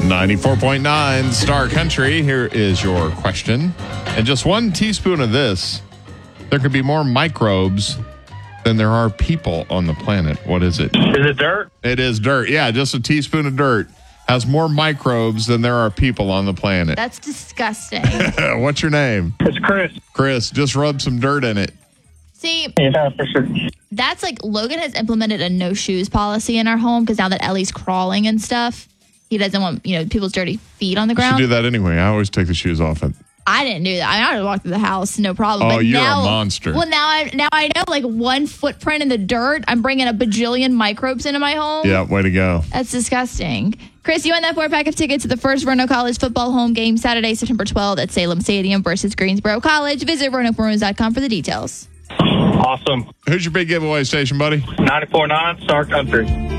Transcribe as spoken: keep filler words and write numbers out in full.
ninety-four point nine Star Country. Here is your question. And just one teaspoon of this, there could be more microbes than there are people on the planet. What is it? Is it dirt? It is dirt. Yeah, just a teaspoon of dirt has more microbes than there are people on the planet. That's disgusting. What's your name? It's Chris. Chris, just rub some dirt in it. See, Yeah, for sure. that's like Logan has implemented a no shoes policy in our home because now that Ellie's crawling and stuff, he doesn't want, you know, people's dirty feet on the You should ground. do that anyway. I always take the shoes off it. I didn't do that. I mean, I would walk through the house, no problem. Oh, but you're now, a monster. Well, now I now I know like one footprint in the dirt, I'm bringing a bajillion microbes into my home. Yeah, way to go. That's disgusting. Chris, you won that four pack of tickets to the first Roanoke College football home game Saturday, September twelfth at Salem Stadium versus Greensboro College. Visit roanoke maroons dot com for the details. Awesome. Who's your big giveaway station, buddy? ninety-four point nine Star Country.